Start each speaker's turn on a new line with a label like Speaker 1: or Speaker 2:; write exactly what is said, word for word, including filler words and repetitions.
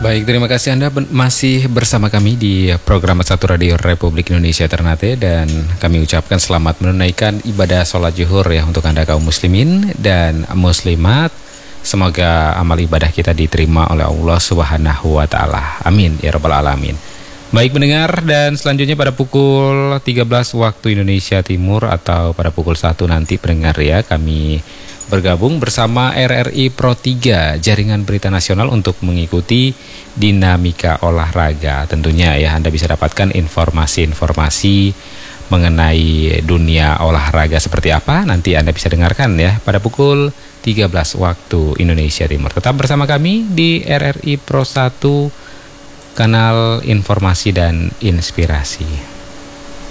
Speaker 1: Baik, terima kasih Anda ben- masih bersama kami di program Satu Radio Republik Indonesia Ternate, dan kami ucapkan selamat menunaikan ibadah sholat zuhur ya untuk Anda kaum muslimin dan muslimat. Semoga amal ibadah kita diterima oleh Allah Subhanahu wa taala. Amin ya rabbal alamin. Baik pendengar, dan selanjutnya pada pukul tiga belas waktu Indonesia Timur atau pada pukul satu nanti pendengar ya, kami bergabung bersama R R I Pro tiga, Jaringan Berita Nasional, untuk mengikuti dinamika olahraga. Tentunya ya Anda bisa dapatkan informasi-informasi mengenai dunia olahraga seperti apa. Nanti Anda bisa dengarkan ya pada pukul tiga belas waktu Indonesia Timur. Tetap bersama kami di R R I Pro satu, kanal informasi dan inspirasi.